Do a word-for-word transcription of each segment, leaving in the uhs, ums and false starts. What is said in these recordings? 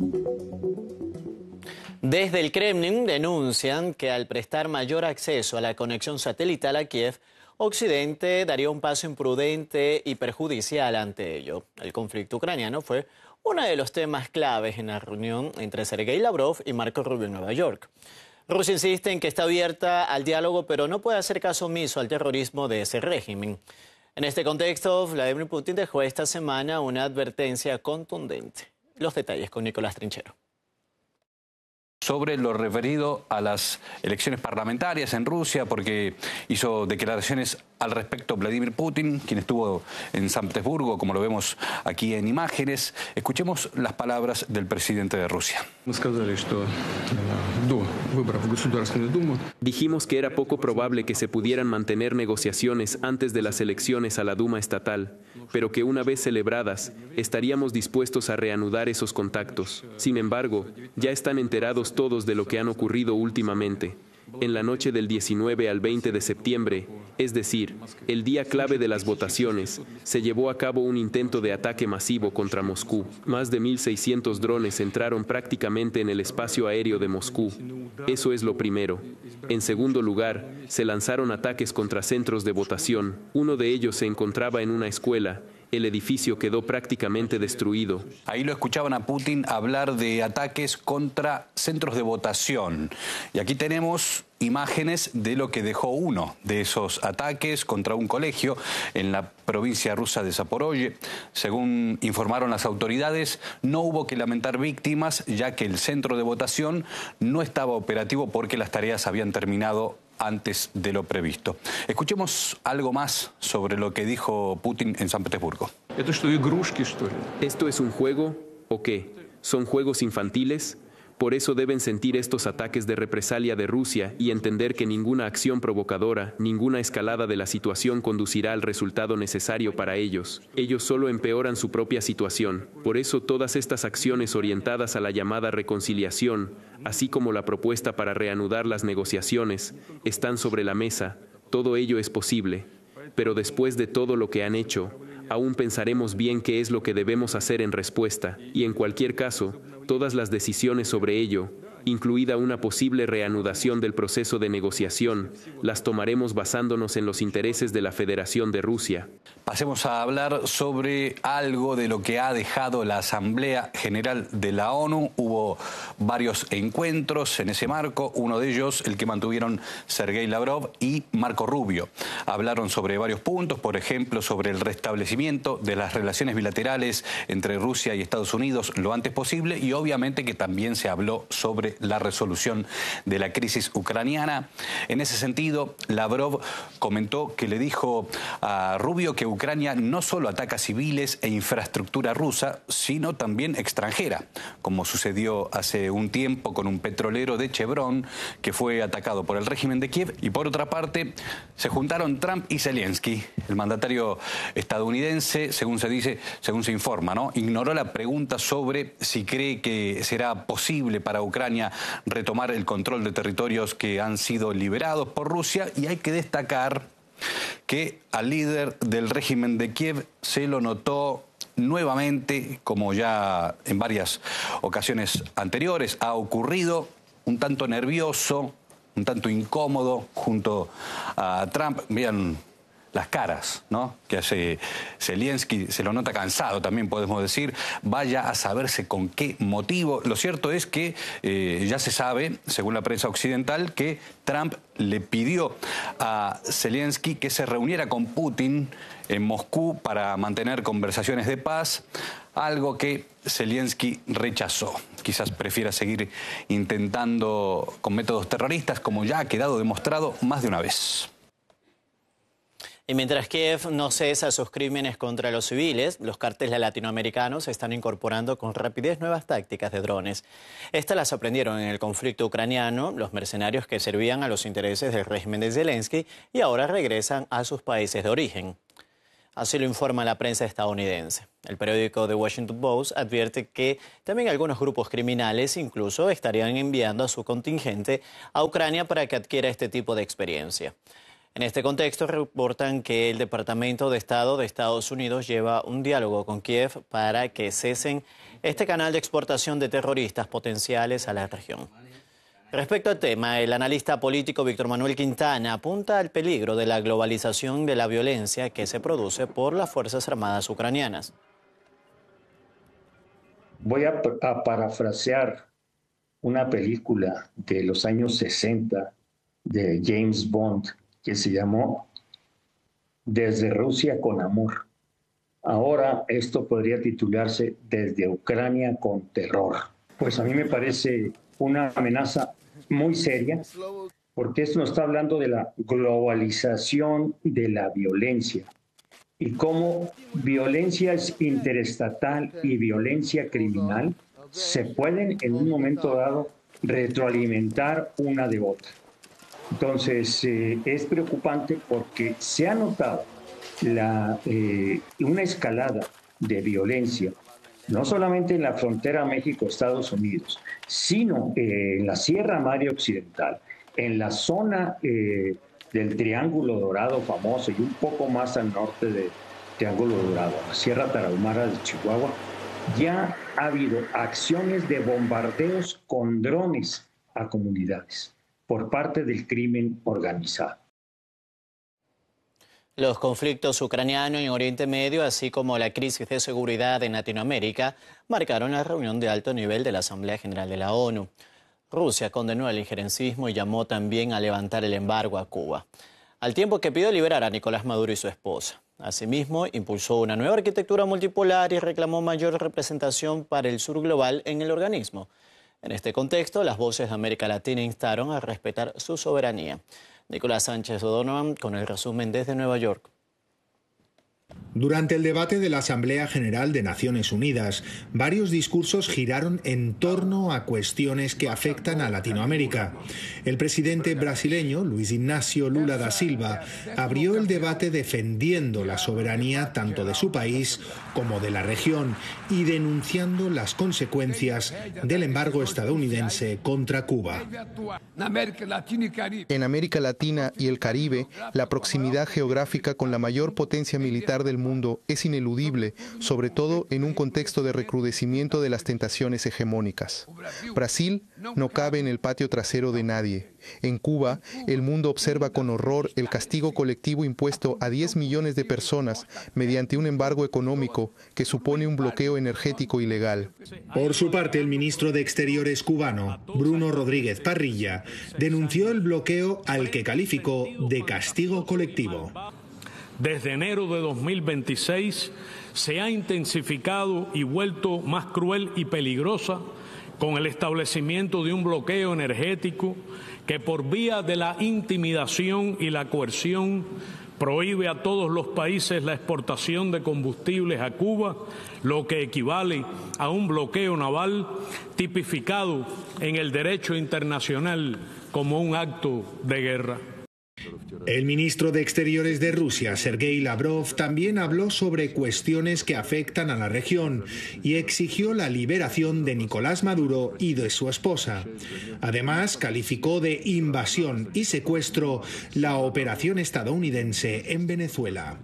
Desde el Kremlin denuncian que al prestar mayor acceso a la conexión satelital a Kiev, Occidente daría un paso imprudente y perjudicial ante ello. El conflicto ucraniano fue uno de los temas claves en la reunión entre Sergei Lavrov y Marco Rubio en Nueva York. Rusia insiste en que está abierta al diálogo, pero no puede hacer caso omiso al terrorismo de ese régimen. En este contexto, Vladimir Putin dejó esta semana una advertencia contundente. Los detalles con Nicolás Trinchero. Sobre lo referido a las elecciones parlamentarias en Rusia, porque hizo declaraciones al respecto Vladimir Putin, quien estuvo en San Petersburgo, como lo vemos aquí en imágenes. Escuchemos las palabras del presidente de Rusia. Dijimos que era poco probable que se pudieran mantener negociaciones antes de las elecciones a la Duma estatal, pero que una vez celebradas, estaríamos dispuestos a reanudar esos contactos. Sin embargo, ya están enterados todos de lo que han ocurrido últimamente. En la noche del diecinueve al veinte de septiembre, es decir, el día clave de las votaciones, se llevó a cabo un intento de ataque masivo contra Moscú. Más de mil seiscientos drones entraron prácticamente en el espacio aéreo de Moscú. Eso es lo primero. En segundo lugar, se lanzaron ataques contra centros de votación. Uno de ellos se encontraba en una escuela. El edificio quedó prácticamente destruido. Ahí lo escuchaban a Putin hablar de ataques contra centros de votación. Y aquí tenemos imágenes de lo que dejó uno de esos ataques contra un colegio en la provincia rusa de Zaporozhye. Según informaron las autoridades, no hubo que lamentar víctimas, ya que el centro de votación no estaba operativo porque las tareas habían terminado antes de lo previsto. Escuchemos algo más sobre lo que dijo Putin en San Petersburgo. ¿Esto es un juego o qué? ¿Son juegos infantiles? Por eso deben sentir estos ataques de represalia de Rusia y entender que ninguna acción provocadora, ninguna escalada de la situación conducirá al resultado necesario para ellos. Ellos solo empeoran su propia situación. Por eso todas estas acciones orientadas a la llamada reconciliación, así como la propuesta para reanudar las negociaciones, están sobre la mesa. Todo ello es posible. Pero después de todo lo que han hecho, aún pensaremos bien qué es lo que debemos hacer en respuesta, y en cualquier caso, todas las decisiones sobre ello, incluida una posible reanudación del proceso de negociación, las tomaremos basándonos en los intereses de la Federación de Rusia. Pasemos a hablar sobre algo de lo que ha dejado la Asamblea General de la ONU. Hubo varios encuentros en ese marco, uno de ellos el que mantuvieron Sergei Lavrov y Marco Rubio. Hablaron sobre varios puntos, por ejemplo, sobre el restablecimiento de las relaciones bilaterales entre Rusia y Estados Unidos lo antes posible, y obviamente que también se habló sobre la resolución de la crisis ucraniana. En ese sentido, Lavrov comentó que le dijo a Rubio que Ucrania no solo ataca civiles e infraestructura rusa, sino también extranjera, como sucedió hace un tiempo con un petrolero de Chevron que fue atacado por el régimen de Kiev. Y por otra parte, se juntaron Trump y Zelensky. El mandatario estadounidense, según se dice, según se informa, ¿no?, ignoró la pregunta sobre si cree que será posible para Ucrania retomar el control de territorios que han sido liberados por Rusia, y hay que destacar que al líder del régimen de Kiev se lo notó nuevamente, como ya en varias ocasiones anteriores ha ocurrido, un tanto nervioso, un tanto incómodo junto a Trump. Vean las caras, ¿no?, que hace Zelensky, se lo nota cansado también, podemos decir. Vaya a saberse con qué motivo. Lo cierto es que eh, ya se sabe, según la prensa occidental, que Trump le pidió a Zelensky que se reuniera con Putin en Moscú para mantener conversaciones de paz, algo que Zelensky rechazó. Quizás prefiera seguir intentando con métodos terroristas, como ya ha quedado demostrado más de una vez. Y mientras Kiev no cesa sus crímenes contra los civiles, los cárteles latinoamericanos están incorporando con rapidez nuevas tácticas de drones. Estas las aprendieron en el conflicto ucraniano, los mercenarios que servían a los intereses del régimen de Zelensky y ahora regresan a sus países de origen. Así lo informa la prensa estadounidense. El periódico The Washington Post advierte que también algunos grupos criminales incluso estarían enviando a su contingente a Ucrania para que adquiera este tipo de experiencia. En este contexto, reportan que el Departamento de Estado de Estados Unidos lleva un diálogo con Kiev para que cesen este canal de exportación de terroristas potenciales a la región. Respecto al tema, el analista político Víctor Manuel Quintana apunta al peligro de la globalización de la violencia que se produce por las Fuerzas Armadas ucranianas. Voy a, a parafrasear una película de los años sesenta de James Bond que se llamó Desde Rusia con Amor. Ahora esto podría titularse Desde Ucrania con Terror. Pues a mí me parece una amenaza muy seria, porque esto nos está hablando de la globalización de la violencia y cómo violencias interestatal y violencia criminal se pueden en un momento dado retroalimentar una de otra. Entonces, eh, es preocupante porque se ha notado la, eh, una escalada de violencia, no solamente en la frontera México-Estados Unidos, sino eh, en la Sierra Madre Occidental, en la zona eh, del Triángulo Dorado famoso y un poco más al norte del Triángulo Dorado, la Sierra Tarahumara de Chihuahua. Ya ha habido acciones de bombardeos con drones a comunidades por parte del crimen organizado. Los conflictos ucranianos en Oriente Medio, así como la crisis de seguridad en Latinoamérica, marcaron la reunión de alto nivel de la Asamblea General de la ONU. Rusia condenó el injerencismo y llamó también a levantar el embargo a Cuba, al tiempo que pidió liberar a Nicolás Maduro y su esposa. Asimismo, impulsó una nueva arquitectura multipolar y reclamó mayor representación para el sur global en el organismo. En este contexto, las voces de América Latina instaron a respetar su soberanía. Nicolás Sánchez O'Donovan con el resumen desde Nueva York. Durante el debate de la Asamblea General de Naciones Unidas, varios discursos giraron en torno a cuestiones que afectan a Latinoamérica. El presidente brasileño, Luis Ignacio Lula da Silva, abrió el debate defendiendo la soberanía tanto de su país como de la región y denunciando las consecuencias del embargo estadounidense contra Cuba. En América Latina y el Caribe, la proximidad geográfica con la mayor potencia militar del mundo es ineludible, sobre todo en un contexto de recrudecimiento de las tentaciones hegemónicas. Brasil no cabe en el patio trasero de nadie. En Cuba, el mundo observa con horror el castigo colectivo impuesto a diez millones de personas mediante un embargo económico que supone un bloqueo energético ilegal. Por su parte, el ministro de Exteriores cubano, Bruno Rodríguez Parrilla, denunció el bloqueo al que calificó de castigo colectivo. Desde enero de dos mil veintiséis se ha intensificado y vuelto más cruel y peligrosa con el establecimiento de un bloqueo energético que por vía de la intimidación y la coerción prohíbe a todos los países la exportación de combustibles a Cuba, lo que equivale a un bloqueo naval tipificado en el derecho internacional como un acto de guerra. El ministro de Exteriores de Rusia, Sergei Lavrov, también habló sobre cuestiones que afectan a la región y exigió la liberación de Nicolás Maduro y de su esposa. Además, calificó de invasión y secuestro la operación estadounidense en Venezuela.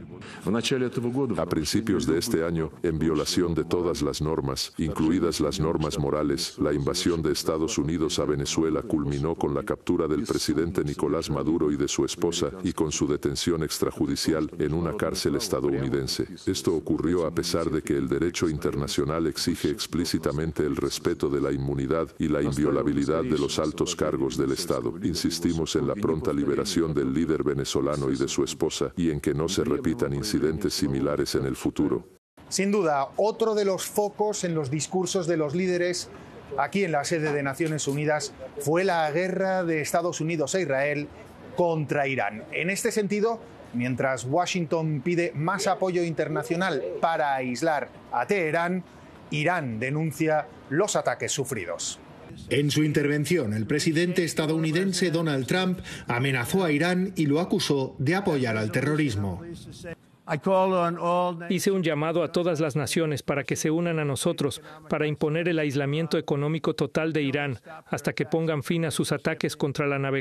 A principios de este año, en violación de todas las normas, incluidas las normas morales, la invasión de Estados Unidos a Venezuela culminó con la captura del presidente Nicolás Maduro y de su esposa y con su detención extrajudicial en una cárcel estadounidense. Esto ocurrió a pesar de que el derecho internacional exige explícitamente el respeto de la inmunidad y la inviolabilidad de los altos cargos del Estado. Insistimos en la pronta liberación del líder venezolano y de su esposa y en que no se repitan incidentes similares en el futuro. Sin duda, otro de los focos en los discursos de los líderes aquí en la sede de Naciones Unidas fue la guerra de Estados Unidos e Israel contra Irán. En este sentido, mientras Washington pide más apoyo internacional para aislar a Teherán, Irán denuncia los ataques sufridos. En su intervención, el presidente estadounidense Donald Trump amenazó a Irán y lo acusó de apoyar al terrorismo. Hice un llamado a todas las naciones para que se unan a nosotros para imponer el aislamiento económico total de Irán hasta que pongan fin a sus ataques contra la navegación